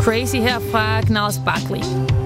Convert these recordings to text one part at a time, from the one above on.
Crazy her fra Gnarls Barkley.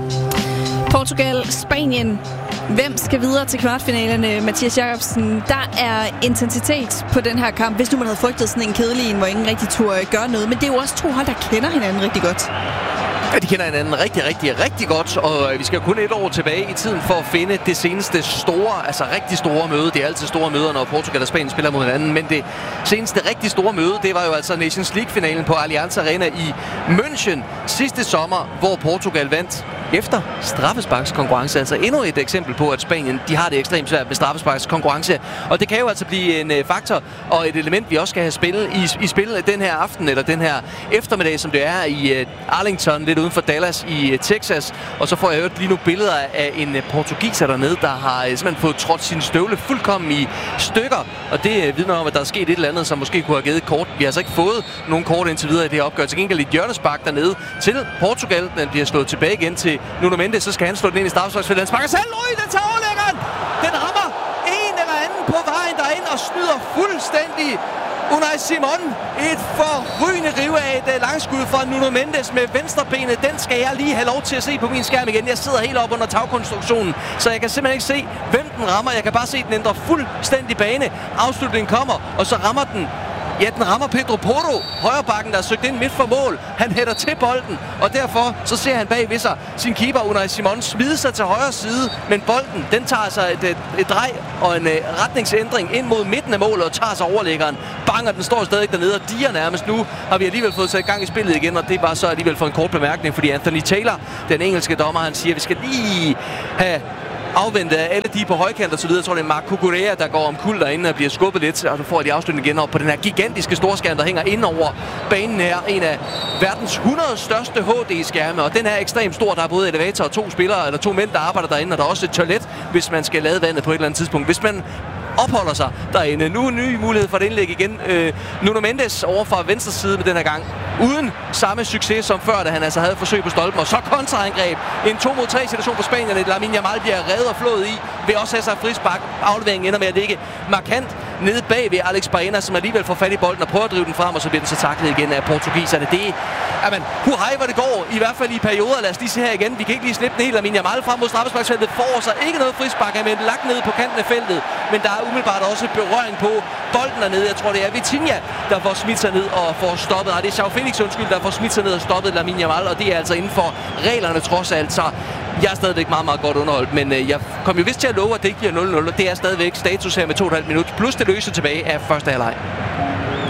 Portugal, Spanien. Hvem skal videre til kvartfinalerne, Mathias Jacobsen? Der er intensitet på den her kamp, hvis nu man havde frygtet sådan en kedelig en, hvor ingen rigtig turde gøre noget. Men det er jo også to hold, der kender hinanden rigtig godt. Ja, de kender hinanden rigtig godt, og vi skal kun et år tilbage i tiden for at finde det seneste store, altså rigtig store møde. Det er altid store møder, når Portugal og Spanien spiller mod hinanden, men det seneste rigtig store møde, det var jo altså Nations League-finalen på Allianz Arena i München sidste sommer, hvor Portugal vandt efter straffesparkskonkurrence. Altså endnu et eksempel på, at Spanien, de har det ekstremt svært med straffesparkskonkurrence, og det kan jo altså blive en faktor og et element, vi også skal have i spillet den her aften, eller den her eftermiddag, som det er i Arlington, lidt uden for Dallas i Texas. Og så får jeg hørt lige nu billeder af en portugiser dernede, der har simpelthen fået trådt sine støvle fuldkommen i stykker. Og det vidner om, at der er sket et eller andet, som måske kunne have givet kort. Vi har altså ikke fået nogen kort indtil videre i det her opgør. Til gengæld et hjørnespark dernede til Portugal. Den bliver slået tilbage igen til Nuno Mendes. Så skal han slå den ind i straffesparksfeltet. Han sparker selv. Den tager overlæggeren! Den rammer en eller anden på vejen derind og snyder fuldstændig Unai Simon. Et forrygende rive af et langskud fra Nuno Mendes med venstrebenet. Den skal jeg lige have lov til at se på min skærm igen. Jeg sidder helt op under tagkonstruktionen, så jeg kan simpelthen ikke se, hvem den rammer. Jeg kan bare se, at den ændrer fuldstændig bane. Afslutningen kommer, og så rammer den. Ja, den rammer Pedro Porro, højrebakken, der er søgt ind midt for mål. Han hætter til bolden, og derfor så ser han bag ved sig sin keeper Unai Simon smide sig til højre side. Men bolden, den tager sig et drej og en retningsændring ind mod midten af målet og tager sig overlæggeren. Banger, den står stadig dernede og diger nærmest. Nu har vi alligevel fået sat i gang i spillet igen, og det var så alligevel for en kort bemærkning, fordi Anthony Taylor, den engelske dommer, han siger, at vi skal lige have afvente alle de på højkant og så videre. Jeg tror, det er Marc Cucurella, der går omkuld derinde og bliver skubbet lidt, og så får de afslutning igen op på den her gigantiske storskærm, der hænger ind over banen her. En af verdens 100 største HD-skærme, og den er ekstremt stor. Der er både elevator og to spillere, eller to mænd, der arbejder derinde, og der er også et toilet, hvis man skal lade vandet på et eller andet tidspunkt. Hvis man opholder sig derinde. Nu en ny mulighed for et indlæg igen. Nuno Mendes over fra venstre side med den her gang. Uden samme succes som før, da han altså havde forsøg på stolpen. Og så kontraangreb. En 2-mod-3 situation for Spanien. Lamine Yamal bliver reddet og flået i. Vil også have sig frispark. Afleveringen ender med at ligge markant nede bag ved Alex Baena, som alligevel får fat i bolden og prøver at drive den frem, og så bliver den så taklet igen af portugiserne. Det er, jamen, hurra, hvor det går. I hvert fald i perioder. Lad os lige se her igen. Vi kan ikke lige slippe den helt. Lamine Yamal frem mod straffesparksfeltet får sig ikke noget frispark, men lagt ned på kanten af feltet. Men der er umiddelbart også berøring på bolden dernede. Jeg tror, det er Vitinha, der får smidt sig ned og får stoppet. Det er João Felix, der får smidt sig ned og stoppet Lamine Yamal, og det er altså inden for reglerne trods alt. Så jeg er stadigvæk meget godt underholdt, men jeg kom jo vist til at love, at det ikke bliver 0-0, og det er stadigvæk status her med 2,5 minutter, plus det løse tilbage af første halvleg.